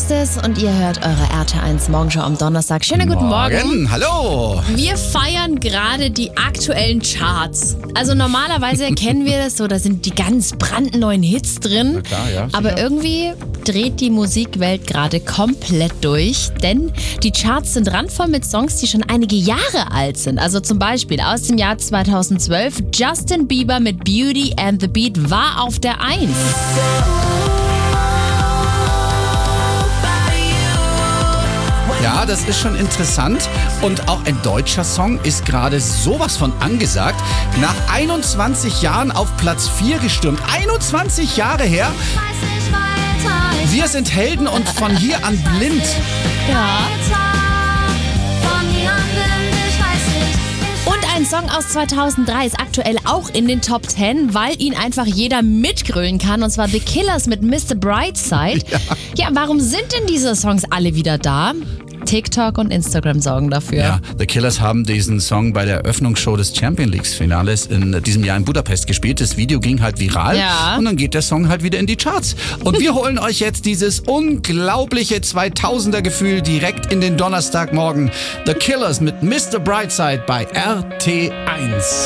ist es und ihr hört eure RT1 Morgenshow am Donnerstag. Schönen guten Morgen. Hallo. Wir feiern gerade die aktuellen Charts. Also normalerweise kennen wir das so, da sind die ganz brandneuen Hits drin. Na klar, ja, aber sicher. irgendwie dreht die Musikwelt gerade komplett durch, denn die Charts sind randvoll mit Songs, die schon einige Jahre alt sind. Also zum Beispiel aus dem Jahr 2012, Justin Bieber mit Beauty and the Beat war auf der 1. Ja, das ist schon interessant. Und auch ein deutscher Song ist gerade sowas von angesagt. Nach 21 Jahren auf Platz 4 gestürmt. 21 Jahre her. Wir sind Helden und von hier an blind. Ja. Und ein Song aus 2003 ist aktuell auch in den Top 10, weil ihn einfach jeder mitgrölen kann. Und zwar The Killers mit Mr. Brightside. Ja, warum sind denn diese Songs alle wieder da? TikTok und Instagram sorgen dafür. Ja, The Killers haben diesen Song bei der Eröffnungsshow des Champions League-Finales in diesem Jahr in Budapest gespielt. Das Video ging halt viral und dann geht der Song halt wieder in die Charts. Und wir holen euch jetzt dieses unglaubliche 2000er-Gefühl direkt in den Donnerstagmorgen. The Killers mit Mr. Brightside bei RT1.